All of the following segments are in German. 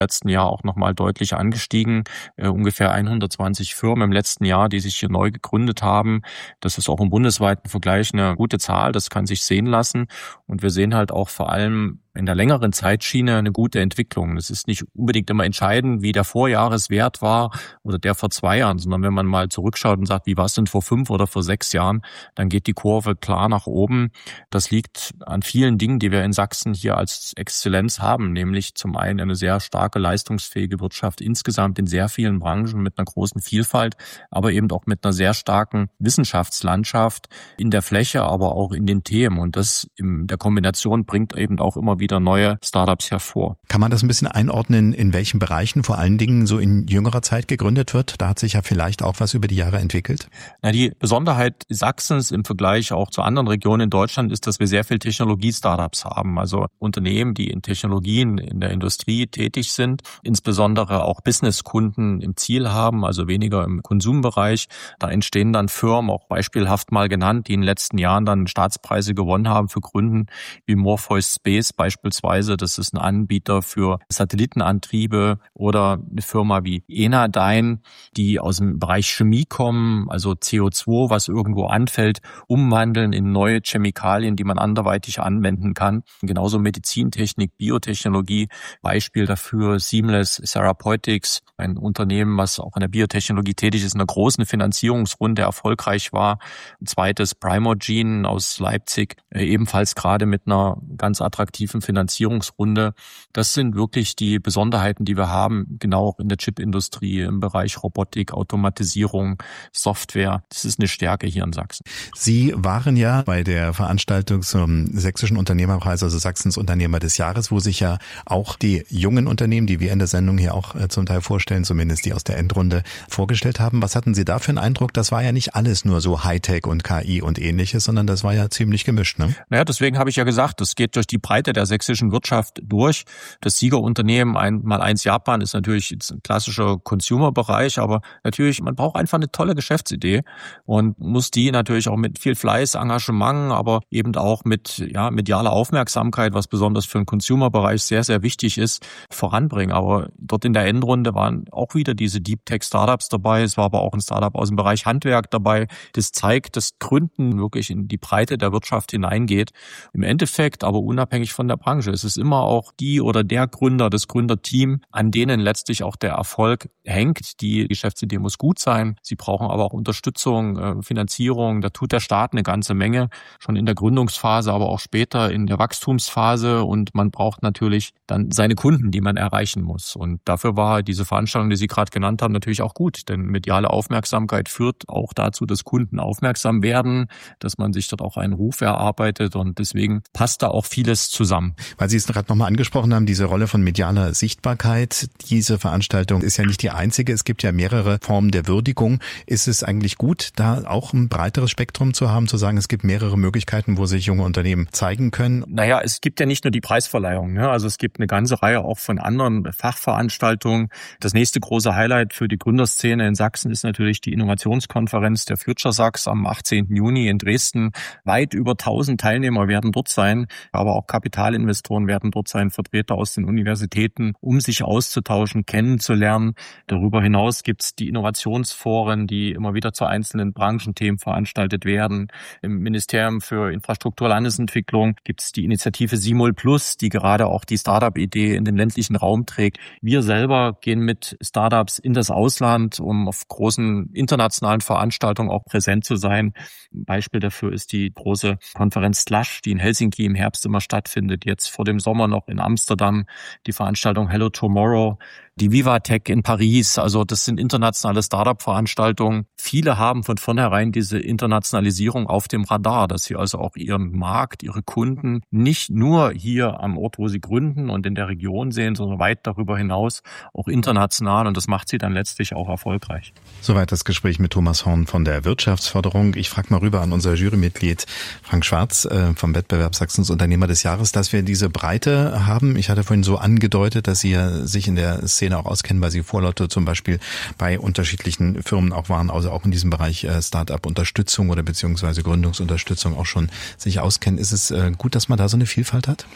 letzten Jahr auch nochmal deutlich angestiegen. Ungefähr 120 Firmen im letzten Jahr, die sich hier neu gegründet haben. Das ist auch im bundesweiten Vergleich eine gute Zahl. Das kann sich sehen lassen. Und wir sehen halt auch vor allem in der längeren Zeitschiene eine gute Entwicklung. Es ist nicht unbedingt immer entscheidend, wie der Vorjahreswert war oder der vor 2 Jahren, sondern wenn man mal zurückschaut und sagt, wie war es denn vor 5 oder vor 6 Jahren, dann geht die Kurve klar nach oben. Das liegt an vielen Dingen, die wir in Sachsen hier als Exzellenz haben, nämlich zum einen eine sehr starke, leistungsfähige Wirtschaft insgesamt in sehr vielen Branchen mit einer großen Vielfalt, aber eben auch mit einer sehr starken Wissenschaftslandschaft in der Fläche, aber auch in den Themen. Und das in der Kombination bringt eben auch immer wieder neue Startups hervor. Kann man das ein bisschen einordnen, in welchen Bereichen vor allen Dingen so in jüngerer Zeit gegründet wird? Da hat sich ja vielleicht auch was über die Jahre entwickelt. Die Besonderheit Sachsens im Vergleich auch zu anderen Regionen in Deutschland ist, dass wir sehr viel Technologie-Startups haben. Also Unternehmen, die in Technologien in der Industrie tätig sind, insbesondere auch Businesskunden im Ziel haben, also weniger im Konsumbereich. Da entstehen dann Firmen, auch beispielhaft mal genannt, die in den letzten Jahren dann Staatspreise gewonnen haben für Gründen wie Morpheus Space beispielsweise. Das ist ein Anbieter für Satellitenantriebe, oder eine Firma wie Enadyne, die aus dem Bereich Chemie kommen, also CO2, was irgendwo anfällt, umwandeln in neue Chemikalien, die man anderweitig anwenden kann. Genauso Medizintechnik, Biotechnologie, Beispiel dafür Seamless Therapeutics, ein Unternehmen, was auch in der Biotechnologie tätig ist, in einer großen Finanzierungsrunde erfolgreich war. Ein zweites Primogene aus Leipzig, ebenfalls gerade mit einer ganz attraktiven Finanzierungsrunde. Das sind wirklich die Besonderheiten, die wir haben, genau auch in der Chipindustrie, im Bereich Robotik, Automatisierung, Software. Das ist eine Stärke hier in Sachsen. Sie waren ja bei der Veranstaltung zum Sächsischen Unternehmerpreis, also Sachsens Unternehmer des Jahres, wo sich ja auch die jungen Unternehmen, die wir in der Sendung hier auch zum Teil vorstellen, zumindest die aus der Endrunde, vorgestellt haben. Was hatten Sie da für einen Eindruck? Das war ja nicht alles nur so Hightech und KI und ähnliches, sondern das war ja ziemlich gemischt, ne? Deswegen habe ich ja gesagt, das geht durch die Breite der sächsischen Wirtschaft durch. Das Siegerunternehmen 1x1 Japan ist natürlich jetzt ein klassischer Consumer-Bereich, aber natürlich, man braucht einfach eine tolle Geschäftsidee und muss die natürlich auch mit viel Fleiß, Engagement, aber eben auch mit medialer Aufmerksamkeit, was besonders für den Consumer-Bereich sehr, sehr wichtig ist, voranbringen. Aber dort in der Endrunde waren auch wieder diese Deep-Tech-Startups dabei. Es war aber auch ein Startup aus dem Bereich Handwerk dabei. Das zeigt, dass Gründen wirklich in die Breite der Wirtschaft hineingeht. Im Endeffekt aber unabhängig von der Branche. Es ist immer auch die oder der Gründer, das Gründerteam, an denen letztlich auch der Erfolg hängt. Die Geschäftsidee muss gut sein. Sie brauchen aber auch Unterstützung, Finanzierung. Da tut der Staat eine ganze Menge, schon in der Gründungsphase, aber auch später in der Wachstumsphase. Und man braucht natürlich dann seine Kunden, die man erreichen muss. Und dafür war diese Veranstaltung, die Sie gerade genannt haben, natürlich auch gut. Denn mediale Aufmerksamkeit führt auch dazu, dass Kunden aufmerksam werden, dass man sich dort auch einen Ruf erarbeitet. Und deswegen passt da auch vieles zusammen. Weil Sie es gerade nochmal angesprochen haben, diese Rolle von medialer Sichtbarkeit. Diese Veranstaltung ist ja nicht die einzige. Es gibt ja mehrere Formen der Würdigung. Ist es eigentlich gut, da auch ein breiteres Spektrum zu haben, zu sagen, es gibt mehrere Möglichkeiten, wo sich junge Unternehmen zeigen können? Es gibt ja nicht nur die Preisverleihung, ne? Also es gibt eine ganze Reihe auch von anderen Fachveranstaltungen. Das nächste große Highlight für die Gründerszene in Sachsen ist natürlich die Innovationskonferenz der Future Sachs am 18. Juni in Dresden. Weit über 1000 Teilnehmer werden dort sein, aber auch Kapitalinvestoren werden dort sein, Vertreter aus den Universitäten, um sich auszutauschen, kennenzulernen. Darüber hinaus gibt es die Innovationsforen, die immer wieder zu einzelnen Branchenthemen veranstaltet werden. Im Ministerium für Infrastruktur, Landesentwicklung gibt es die Initiative Simul Plus, die gerade auch die Startup-Idee in den ländlichen Raum trägt. Wir selber gehen mit Startups in das Ausland, um auf großen internationalen Veranstaltungen auch präsent zu sein. Ein Beispiel dafür ist die große Konferenz Slush, die in Helsinki im Herbst immer stattfindet. Jetzt vor dem Sommer noch in Amsterdam die Veranstaltung Hello Tomorrow, die Vivatech in Paris. Also das sind internationale Startup-Veranstaltungen. Viele haben von vornherein diese Internationalisierung auf dem Radar, dass sie also auch ihren Markt, ihre Kunden nicht nur hier am Ort, wo sie gründen und in der Region sehen, sondern weit darüber hinaus auch international. Und das macht sie dann letztlich auch erfolgreich. Soweit das Gespräch mit Thomas Horn von der Wirtschaftsförderung. Ich frage mal rüber an unser Jurymitglied Frank Schwarz vom Wettbewerb Sachsens Unternehmer des Jahres, dass wir diese Breite haben. Ich hatte vorhin so angedeutet, dass Sie ja sich in der Szene auch auskennen, weil Sie Vorleute zum Beispiel bei unterschiedlichen Firmen auch waren, also auch in diesem Bereich Start-up-Unterstützung oder beziehungsweise Gründungsunterstützung auch schon sich auskennen. Ist es gut, dass man da so eine Vielfalt hat?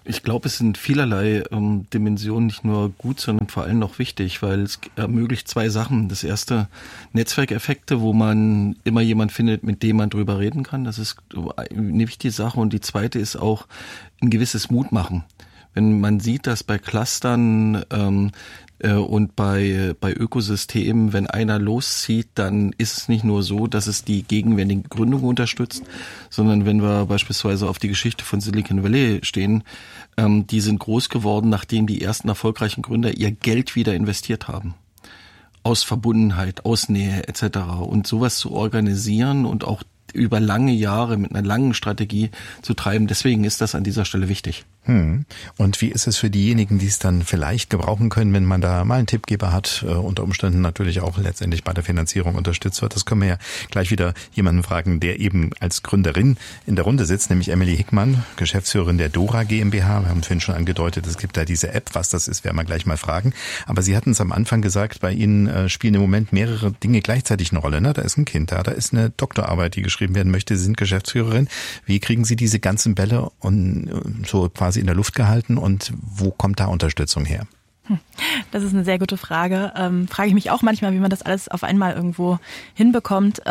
Ich glaube, es sind vielerlei Dimensionen nicht nur gut, sondern vor allem auch wichtig, weil es ermöglicht zwei Sachen. Das erste, Netzwerkeffekte, wo man immer jemand findet, mit dem man drüber reden kann. Das ist eine wichtige Sache. Und die zweite ist auch ein gewisses Mutmachen. Wenn man sieht, dass bei Clustern und bei Ökosystemen, wenn einer loszieht, dann ist es nicht nur so, dass es die gegenwärtige Gründung unterstützt, sondern wenn wir beispielsweise auf die Geschichte von Silicon Valley stehen, die sind groß geworden, nachdem die ersten erfolgreichen Gründer ihr Geld wieder investiert haben. Aus Verbundenheit, aus Nähe etc. Und sowas zu organisieren und auch über lange Jahre mit einer langen Strategie zu treiben, deswegen ist das an dieser Stelle wichtig. Und wie ist es für diejenigen, die es dann vielleicht gebrauchen können, wenn man da mal einen Tippgeber hat, unter Umständen natürlich auch letztendlich bei der Finanzierung unterstützt wird? Das können wir ja gleich wieder jemanden fragen, der eben als Gründerin in der Runde sitzt, nämlich Emily Hickmann, Geschäftsführerin der Dora GmbH. Wir haben vorhin schon angedeutet, es gibt da diese App. Was das ist, werden wir gleich mal fragen. Aber Sie hatten es am Anfang gesagt, bei Ihnen spielen im Moment mehrere Dinge gleichzeitig eine Rolle. Ne? Da ist ein Kind da ist eine Doktorarbeit, die geschrieben werden möchte. Sie sind Geschäftsführerin. Wie kriegen Sie diese ganzen Bälle und so quasi in der Luft gehalten und wo kommt da Unterstützung her? Das ist eine sehr gute Frage. Frage ich mich auch manchmal, wie man das alles auf einmal irgendwo hinbekommt.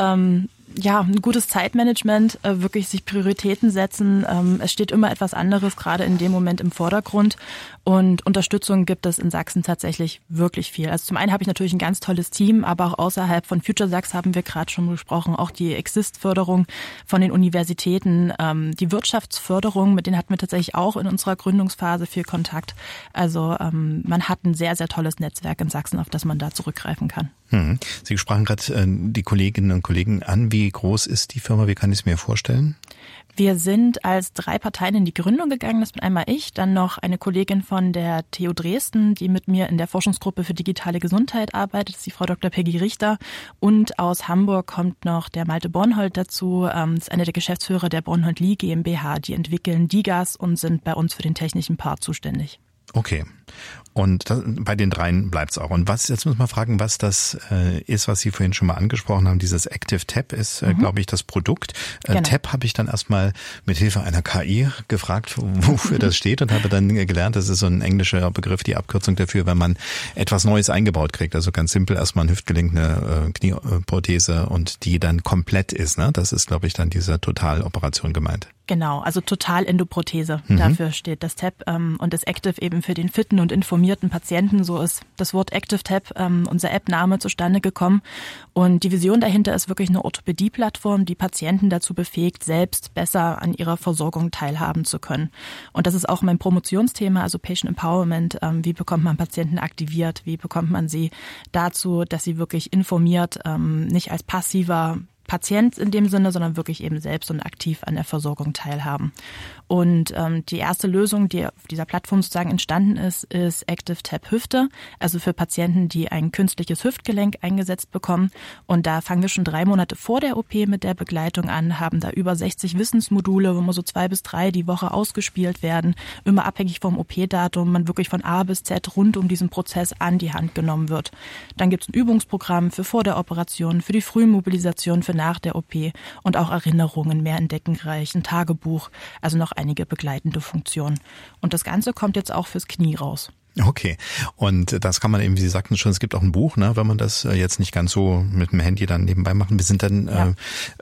Ja, ein gutes Zeitmanagement, wirklich sich Prioritäten setzen. Es steht immer etwas anderes, gerade in dem Moment im Vordergrund. Und Unterstützung gibt es in Sachsen tatsächlich wirklich viel. Also zum einen habe ich natürlich ein ganz tolles Team, aber auch außerhalb von Future Sachs haben wir gerade schon besprochen, auch die Exist-Förderung von den Universitäten, die Wirtschaftsförderung, mit denen hatten wir tatsächlich auch in unserer Gründungsphase viel Kontakt. Also man hat ein sehr, sehr tolles Netzwerk in Sachsen, auf das man da zurückgreifen kann. Sie sprachen gerade die Kolleginnen und Kollegen an. Wie groß ist die Firma? Wie kann ich es mir vorstellen? Wir sind als 3 Parteien in die Gründung gegangen. Das bin einmal ich, dann noch eine Kollegin von der TU Dresden, die mit mir in der Forschungsgruppe für digitale Gesundheit arbeitet. Das ist die Frau Dr. Peggy Richter. Und aus Hamburg kommt noch der Malte Bornhold dazu. Das ist einer der Geschäftsführer der Bornhold-Lee GmbH. Die entwickeln DIGAS und sind bei uns für den technischen Part zuständig. Okay. Und bei den dreien bleibt's auch. Und jetzt muss man fragen, was das ist, was Sie vorhin schon mal angesprochen haben. Dieses Active Tab ist, glaube ich, das Produkt. Genau. Tab habe ich dann erstmal mit Hilfe einer KI gefragt, wofür das steht und habe dann gelernt, das ist so ein englischer Begriff, die Abkürzung dafür, wenn man etwas Neues eingebaut kriegt. Also ganz simpel erstmal ein Hüftgelenk, eine Knieprothese und die dann komplett ist. Ne? Das ist, glaube ich, dann diese Totaloperation gemeint. Genau, also Total-Endoprothese. Dafür steht das Tab und das Active eben für den fitten und informierten Patienten. So ist das Wort Active Tab, unser App-Name, zustande gekommen. Und die Vision dahinter ist wirklich eine Orthopädie-Plattform, die Patienten dazu befähigt, selbst besser an ihrer Versorgung teilhaben zu können. Und das ist auch mein Promotionsthema, also Patient Empowerment. Wie bekommt man Patienten aktiviert? Wie bekommt man sie dazu, dass sie wirklich informiert, nicht als passiver Patient in dem Sinne, sondern wirklich eben selbst und aktiv an der Versorgung teilhaben. Und die erste Lösung, die auf dieser Plattform sozusagen entstanden ist Active Tab Hüfte, also für Patienten, die ein künstliches Hüftgelenk eingesetzt bekommen. Und da fangen wir schon 3 Monate vor der OP mit der Begleitung an, haben da über 60 Wissensmodule, wo immer so 2 bis 3 die Woche ausgespielt werden, immer abhängig vom OP-Datum, man wirklich von A bis Z rund um diesen Prozess an die Hand genommen wird. Dann gibt es ein Übungsprogramm für vor der Operation, für die Frühmobilisation, für nach der OP und auch Erinnerungen, mehr entdeckenreich, ein Tagebuch, also noch einige begleitende Funktionen. Und das Ganze kommt jetzt auch fürs Knie raus. Okay. Und das kann man eben, wie Sie sagten schon, es gibt auch ein Buch, ne, wenn man das jetzt nicht ganz so mit dem Handy dann nebenbei machen. Wir sind dann,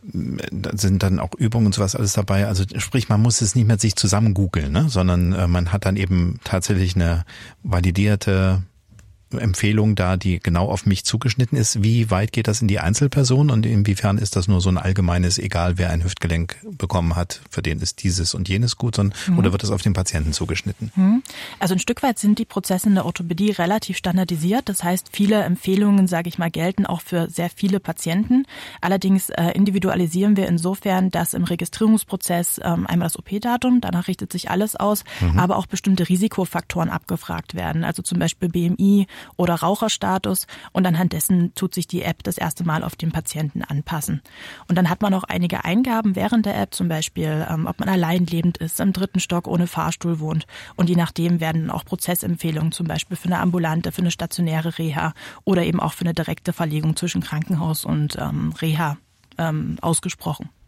sind dann auch Übungen und sowas alles dabei. Also sprich, man muss es nicht mehr sich zusammen googeln, ne, sondern man hat dann eben tatsächlich eine validierte Empfehlung da, die genau auf mich zugeschnitten ist. Wie weit geht das in die Einzelperson und inwiefern ist das nur so ein allgemeines, egal wer ein Hüftgelenk bekommen hat, für den ist dieses und jenes gut, oder wird es auf den Patienten zugeschnitten? Also ein Stück weit sind die Prozesse in der Orthopädie relativ standardisiert. Das heißt, viele Empfehlungen, sage ich mal, gelten auch für sehr viele Patienten. Allerdings individualisieren wir insofern, dass im Registrierungsprozess einmal das OP-Datum, danach richtet sich alles aus, aber auch bestimmte Risikofaktoren abgefragt werden. Also zum Beispiel BMI, oder Raucherstatus und anhand dessen tut sich die App das erste Mal auf den Patienten anpassen. Und dann hat man auch einige Eingaben während der App, zum Beispiel, ob man allein lebend ist, im 3. Stock ohne Fahrstuhl wohnt. Und je nachdem werden auch Prozessempfehlungen, zum Beispiel für eine ambulante, für eine stationäre Reha oder eben auch für eine direkte Verlegung zwischen Krankenhaus und Reha ausgesprochen.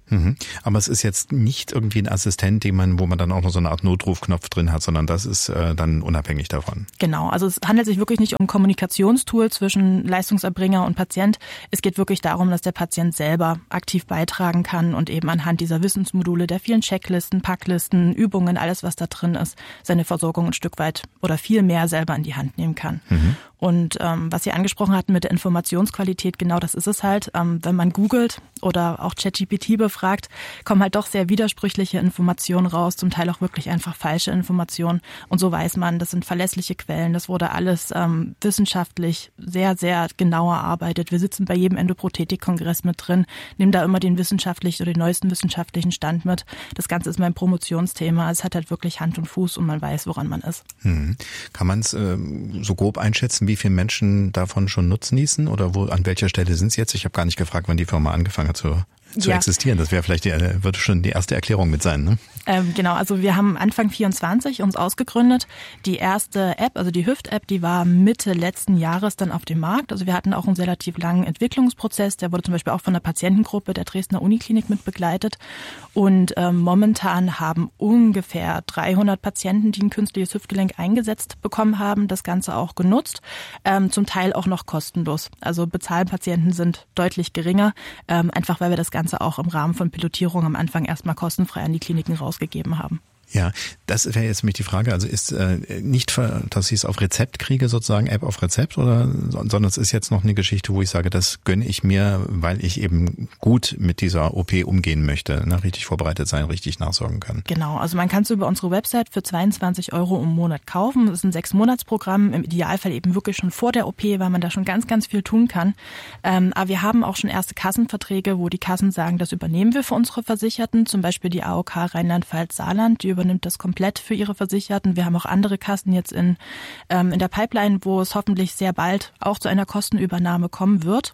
Aber es ist jetzt nicht irgendwie ein Assistent, wo man dann auch noch so eine Art Notrufknopf drin hat, sondern das ist dann unabhängig davon. Genau, also es handelt sich wirklich nicht um ein Kommunikationstool zwischen Leistungserbringer und Patient. Es geht wirklich darum, dass der Patient selber aktiv beitragen kann und eben anhand dieser Wissensmodule, der vielen Checklisten, Packlisten, Übungen, alles was da drin ist, seine Versorgung ein Stück weit oder viel mehr selber in die Hand nehmen kann. Und was Sie angesprochen hatten mit der Informationsqualität, genau das ist es halt. Wenn man googelt oder auch ChatGPT befragt, kommen halt doch sehr widersprüchliche Informationen raus, zum Teil auch wirklich einfach falsche Informationen. Und so weiß man, das sind verlässliche Quellen, das wurde alles wissenschaftlich sehr, sehr genau erarbeitet. Wir sitzen bei jedem Endoprothetik-Kongress mit drin, nehmen da immer den wissenschaftlichen oder den neuesten wissenschaftlichen Stand mit. Das Ganze ist mein Promotionsthema. Es hat halt wirklich Hand und Fuß und man weiß, woran man ist. Kann man es so grob einschätzen, wie viele Menschen davon schon Nutzen ließen oder an welcher Stelle sind sie jetzt? Ich habe gar nicht gefragt, wann die Firma angefangen hat zu existieren. Das wäre vielleicht würde schon die erste Erklärung mit sein, ne? Genau, also wir haben Anfang 24 uns ausgegründet. Die erste App, also die Hüft-App, die war Mitte letzten Jahres dann auf dem Markt. Also wir hatten auch einen relativ langen Entwicklungsprozess. Der wurde zum Beispiel auch von der Patientengruppe der Dresdner Uniklinik mit begleitet. Und momentan haben ungefähr 300 Patienten, die ein künstliches Hüftgelenk eingesetzt bekommen haben, das Ganze auch genutzt. Zum Teil auch noch kostenlos. Also Bezahlpatienten sind deutlich geringer, einfach weil wir das Ganze auch im Rahmen von Pilotierung am Anfang erstmal kostenfrei an die Kliniken rausgegeben haben. Ja, das wäre jetzt nämlich die Frage. Also ist nicht, dass ich es auf Rezept kriege, sozusagen App auf Rezept, sondern es ist jetzt noch eine Geschichte, wo ich sage, das gönne ich mir, weil ich eben gut mit dieser OP umgehen möchte, ne? Richtig vorbereitet sein, richtig nachsorgen kann. Genau, also man kann es über unsere Website für 22 € im Monat kaufen. Das ist ein 6-Monats-Programm, im Idealfall eben wirklich schon vor der OP, weil man da schon ganz, ganz viel tun kann. Aber wir haben auch schon erste Kassenverträge, wo die Kassen sagen, das übernehmen wir für unsere Versicherten, zum Beispiel die AOK Rheinland-Pfalz-Saarland, die übernimmt das komplett für ihre Versicherten. Wir haben auch andere Kassen jetzt in der Pipeline, wo es hoffentlich sehr bald auch zu einer Kostenübernahme kommen wird.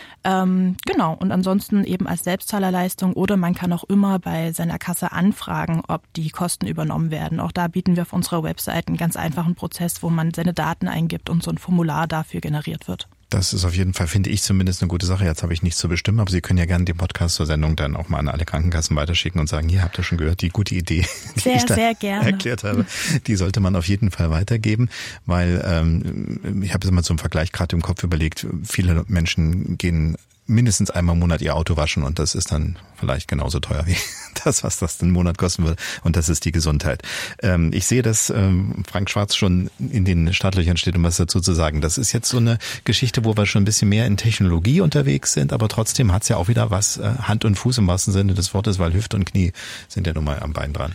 Genau, und ansonsten eben als Selbstzahlerleistung oder man kann auch immer bei seiner Kasse anfragen, ob die Kosten übernommen werden. Auch da bieten wir auf unserer Website einen ganz einfachen Prozess, wo man seine Daten eingibt und so ein Formular dafür generiert wird. Das ist auf jeden Fall, finde ich zumindest, eine gute Sache. Jetzt habe ich nichts zu bestimmen, aber Sie können ja gerne den Podcast zur Sendung dann auch mal an alle Krankenkassen weiterschicken und sagen, hier habt ihr schon gehört, die gute Idee, die ich da erklärt habe, die sollte man auf jeden Fall weitergeben, weil ich habe es immer zum Vergleich gerade im Kopf überlegt, viele Menschen gehen mindestens einmal im Monat ihr Auto waschen und das ist dann vielleicht genauso teuer wie das, was das den Monat kosten würde. Und das ist die Gesundheit. Ich sehe, dass Frank Schwarz schon in den Startlöchern steht, um was dazu zu sagen. Das ist jetzt so eine Geschichte, wo wir schon ein bisschen mehr in Technologie unterwegs sind, aber trotzdem hat es ja auch wieder was Hand und Fuß im wahrsten Sinne des Wortes, weil Hüfte und Knie sind ja nun mal am Bein dran.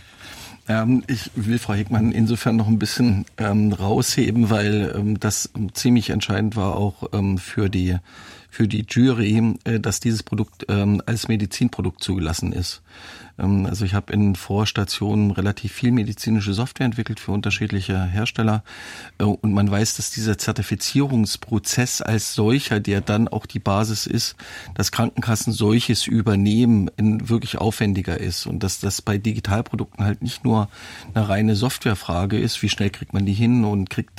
Ich will Frau Hickmann insofern noch ein bisschen rausheben, weil das ziemlich entscheidend war auch für die Jury, dass dieses Produkt als Medizinprodukt zugelassen ist. Also ich habe in Vorstationen relativ viel medizinische Software entwickelt für unterschiedliche Hersteller und man weiß, dass dieser Zertifizierungsprozess als solcher, der dann auch die Basis ist, dass Krankenkassen solches übernehmen, wirklich aufwendiger ist und dass das bei Digitalprodukten halt nicht nur eine reine Softwarefrage ist, wie schnell kriegt man die hin und kriegt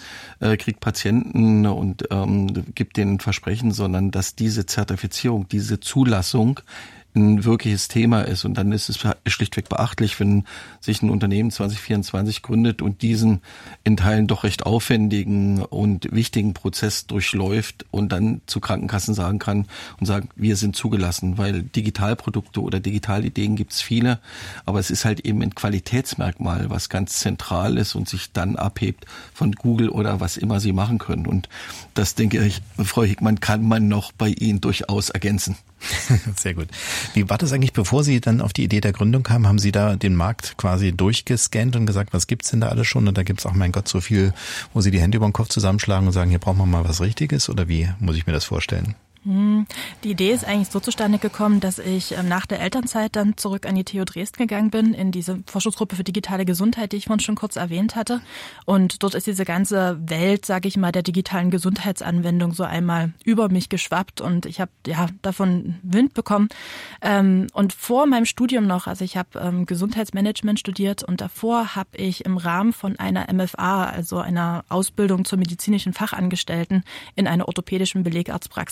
Patienten und gibt denen ein Versprechen, sondern dass diese Zertifizierung, diese Zulassung ein wirkliches Thema ist. Und dann ist es schlichtweg beachtlich, wenn sich ein Unternehmen 2024 gründet und diesen in Teilen doch recht aufwendigen und wichtigen Prozess durchläuft und dann zu Krankenkassen sagen kann und sagen, wir sind zugelassen, weil Digitalprodukte oder Digitalideen gibt es viele, aber es ist halt eben ein Qualitätsmerkmal, was ganz zentral ist und sich dann abhebt von Google oder was immer sie machen können. Und das, denke ich, Frau Hickmann, kann man noch bei Ihnen durchaus ergänzen. Sehr gut. Wie war das eigentlich, bevor Sie dann auf die Idee der Gründung kamen? Haben Sie da den Markt quasi durchgescannt und gesagt, was gibt's denn da alles schon? Und da gibt's auch, mein Gott, so viel, wo Sie die Hände über den Kopf zusammenschlagen und sagen, hier brauchen wir mal was Richtiges? Oder wie muss ich mir das vorstellen? Die Idee ist eigentlich so zustande gekommen, dass ich nach der Elternzeit dann zurück an die TU Dresden gegangen bin, in diese Forschungsgruppe für digitale Gesundheit, die ich vorhin schon kurz erwähnt hatte. Und dort ist diese ganze Welt, sage ich mal, der digitalen Gesundheitsanwendung so einmal über mich geschwappt und ich habe davon Wind bekommen. Und vor meinem Studium noch, also ich habe Gesundheitsmanagement studiert und davor habe ich im Rahmen von einer MFA, also einer Ausbildung zur medizinischen Fachangestellten, in einer orthopädischen Belegarztpraxis gearbeitet.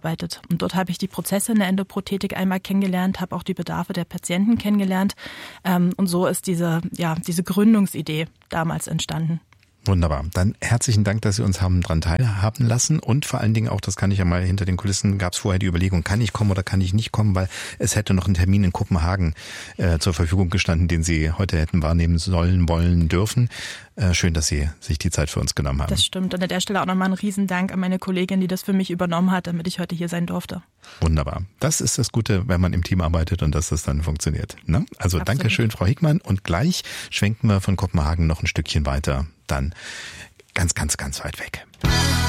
gearbeitet. Und dort habe ich die Prozesse in der Endoprothetik einmal kennengelernt, habe auch die Bedarfe der Patienten kennengelernt. Und so ist diese Gründungsidee damals entstanden. Wunderbar. Dann herzlichen Dank, dass Sie uns haben dran teilhaben lassen und vor allen Dingen auch, das kann ich ja mal hinter den Kulissen, gab es vorher die Überlegung, kann ich kommen oder kann ich nicht kommen, weil es hätte noch ein Termin in Kopenhagen zur Verfügung gestanden, den Sie heute hätten wahrnehmen sollen, wollen, dürfen. Schön, dass Sie sich die Zeit für uns genommen haben. Das stimmt. Und an der Stelle auch nochmal einen Riesendank an meine Kollegin, die das für mich übernommen hat, damit ich heute hier sein durfte. Wunderbar. Das ist das Gute, wenn man im Team arbeitet und dass das dann funktioniert. Ne? Also Absolut. Dankeschön, Frau Hickmann. Und gleich schwenken wir von Kopenhagen noch ein Stückchen weiter. Dann ganz, ganz, ganz weit weg.